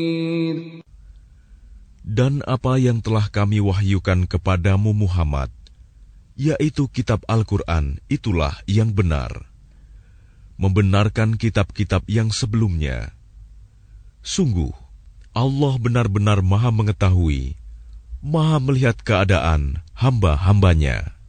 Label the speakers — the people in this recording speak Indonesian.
Speaker 1: Dan apa yang telah kami wahyukan kepadamu Muhammad, yaitu kitab Al-Quran, itulah yang benar, membenarkan kitab-kitab yang sebelumnya. Sungguh, Allah benar-benar Maha mengetahui, Maha melihat keadaan hamba-hambanya.